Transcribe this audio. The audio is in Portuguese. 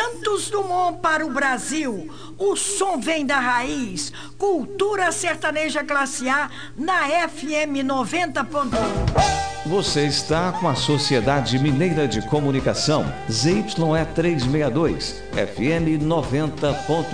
Santos Dumont para o Brasil. O som vem da raiz. Cultura sertaneja classe A na FM 90.1. Você está com a Sociedade Mineira de Comunicação, ZYE 362, FM 90.1.